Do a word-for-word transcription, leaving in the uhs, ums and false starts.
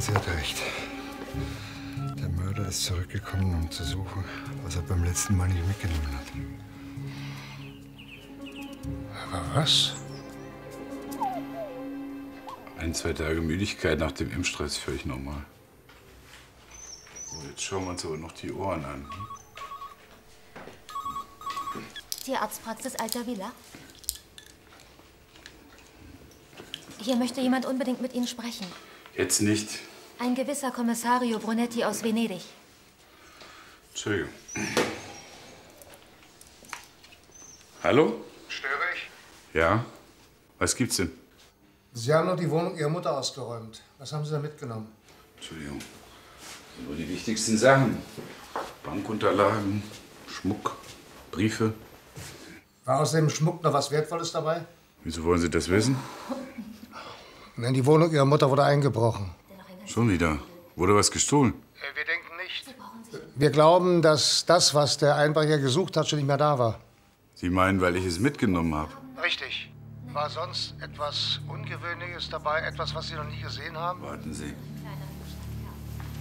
Sie hat recht. Der Mörder ist zurückgekommen, um zu suchen, was er beim letzten Mal nicht mitgenommen hat. Aber was? Ein, zwei Tage Müdigkeit nach dem Impfstress völlig normal. So, jetzt schauen wir uns aber noch die Ohren an. Tierarztpraxis Alta Villa. Hier möchte jemand unbedingt mit Ihnen sprechen. Jetzt nicht. Ein gewisser Kommissario Brunetti aus Venedig. Entschuldigung. Hallo? Störe ich? Ja? Was gibt's denn? Sie haben noch die Wohnung Ihrer Mutter ausgeräumt. Was haben Sie da mitgenommen? Entschuldigung. Nur die wichtigsten Sachen. Bankunterlagen, Schmuck, Briefe. War aus dem Schmuck noch was Wertvolles dabei? Wieso wollen Sie das wissen? Nein, die Wohnung Ihrer Mutter wurde eingebrochen. Schon wieder. Wurde was gestohlen? Wir denken nicht. Wir glauben, dass das, was der Einbrecher gesucht hat, schon nicht mehr da war. Sie meinen, weil ich es mitgenommen habe? Richtig. War sonst etwas Ungewöhnliches dabei? Etwas, was Sie noch nie gesehen haben? Warten Sie.